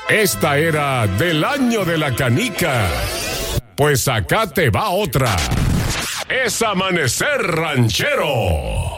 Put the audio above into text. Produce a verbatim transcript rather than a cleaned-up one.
Esta era del año de la canica. Pues acá te va otra. Es Amanecer Ranchero.